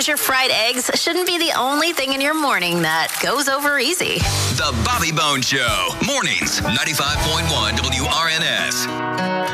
Sometimes your fried eggs shouldn't be the only thing in your morning that goes over easy. The Bobby Bones Show. Mornings, 95.1 WRNS.